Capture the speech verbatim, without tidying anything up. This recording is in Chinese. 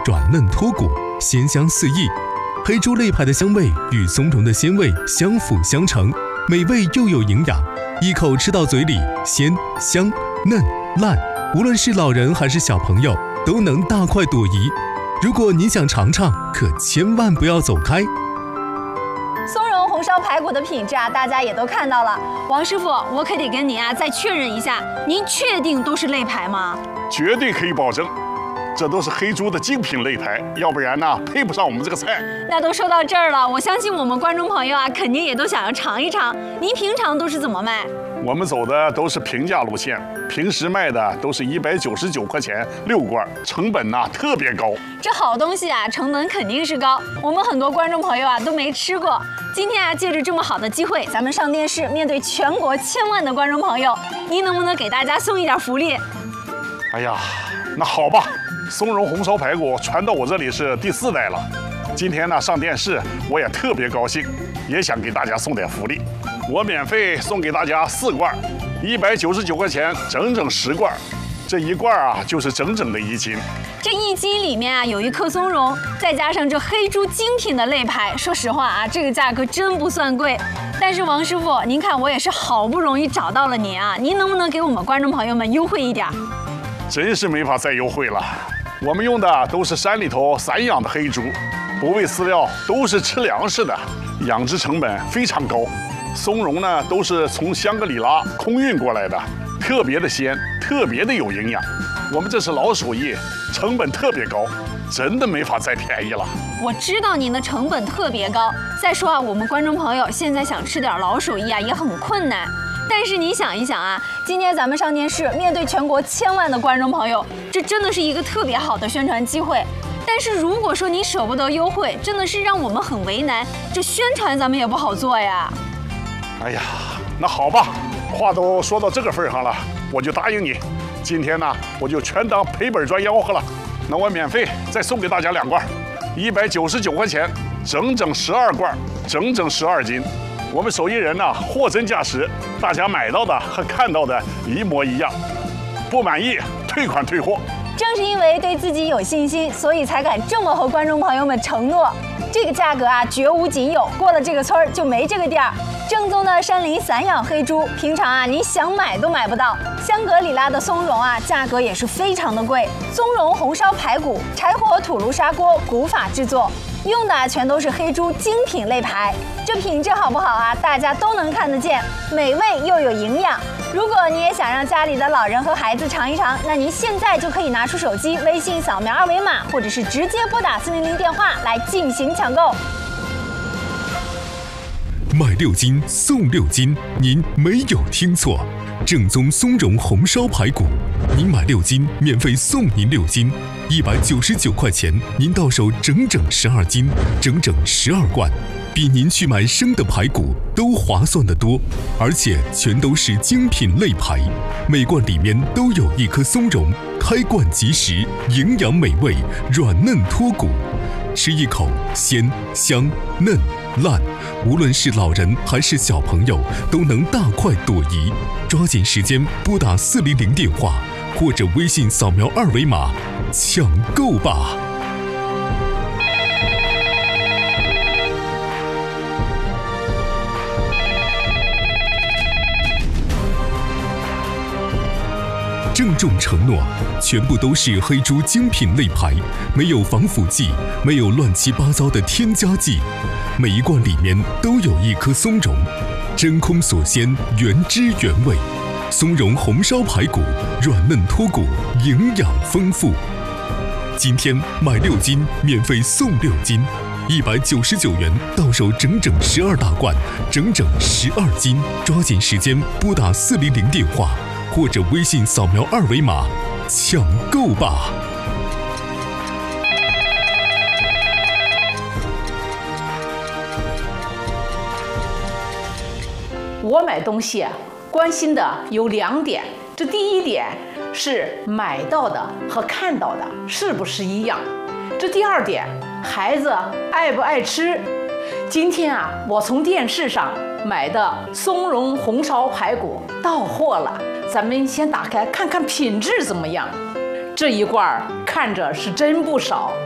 软嫩脱骨，鲜香四溢。黑猪肋排的香味与松茸的鲜味相辅相成，美味又有营养，一口吃到嘴里，鲜香嫩烂，无论是老人还是小朋友都能大快朵颐。如果你想尝尝，可千万不要走开。 松茸红烧排骨的品质啊，大家也都看到了。王师傅，我可得跟您啊再确认一下，您确定都是肋排吗？ 绝对可以保证。这都是黑猪的精品肋排，要不然呢配不上我们这个菜。 那都说到这儿了，我相信我们观众朋友啊，肯定也都想要尝一尝。您平常都是怎么卖？ 我们走的都是平价路线，平时卖的都是一百九十九块钱六罐，成本呢特别高。 这好东西啊，成本肯定是高。我们很多观众朋友啊都没吃过。今天啊，借着这么好的机会，咱们上电视，面对全国千万的观众朋友，您能不能给大家送一点福利？ 哎呀，那好吧。松茸红烧排骨传到我这里是第四代了，今天呢上电视，我也特别高兴，也想给大家送点福利。我免费送给大家四罐，一百九十九块钱，整整十罐，这一罐啊就是整整的一斤。 这一斤里面啊有一颗松茸，再加上这黑猪精品的肋排，说实话啊，这个价格真不算贵。但是王师傅，您看我也是好不容易找到了您啊，您能不能给我们观众朋友们优惠一点？ 真是没法再优惠了。我们用的都是山里头散养的黑猪，不喂饲料，都是吃粮食的，养殖成本非常高。松茸呢都是从香格里拉空运过来的，特别的鲜，特别的有营养。我们这是老手艺，成本特别高，真的没法再便宜了。 我知道您的成本特别高，再说啊，我们观众朋友现在想吃点老手艺啊也很困难。但是你想一想啊，今天咱们上电视，面对全国千万的观众朋友，这真的是一个特别好的宣传机会。但是如果说你舍不得优惠，真的是让我们很为难，这宣传咱们也不好做呀。 哎呀，那好吧，话都说到这个份上了，我就答应你。今天呢，我就全当赔本赚吆喝了。那我免费再送给大家两罐，一百九十九块钱，整整十二罐，整整十二斤。我们手艺人呢，货真价实，大家买到的和看到的一模一样。不满意，退款退货。 正是因为对自己有信心，所以才敢这么和观众朋友们承诺。这个价格啊，绝无仅有，过了这个村儿就没这个店儿。正宗的山林散养黑猪，平常啊你想买都买不到。香格里拉的松茸啊，价格也是非常的贵。松茸红烧排骨，柴火土炉砂锅古法制作，用的全都是黑猪精品肋排。这品质好不好啊？大家都能看得见，美味又有营养。如果你也想让家里的老人和孩子尝一尝，那您现在就可以拿出手机，微信扫描二维码，或者是直接拨打四零零电话来进行抢购。 买六斤送六斤，您没有听错，正宗松茸红烧排骨，您买六斤免费送您六斤，一百九十九块钱，您到手整整十二斤，整整十二罐，比您去买生的排骨都划算得多，而且全都是精品肋排，每罐里面都有一颗松茸，开罐即食，营养美味，软嫩脱骨，吃一口鲜香嫩烂，无论是老人还是小朋友都能大快朵颐。抓紧时间拨打四零零电话，或者微信扫描二维码抢购吧。郑重承诺，全部都是黑猪精品肋排，没有防腐剂，没有乱七八糟的添加剂，每一罐里面都有一颗松茸，真空锁鲜，原汁原味。松茸红烧排骨，软嫩脱骨，营养丰富。今天买六斤，免费送六斤，一百九十九元到手，整整十二大罐，整整十二斤。抓紧时间拨打四零零电话，或者微信扫描二维码抢购吧。 我买东西啊，关心的有两点，这第一点是买到的和看到的是不是一样，这第二点，孩子爱不爱吃。今天啊，我从电视上买的松茸红烧排骨到货了，咱们先打开看看品质怎么样。这一罐看着是真不少。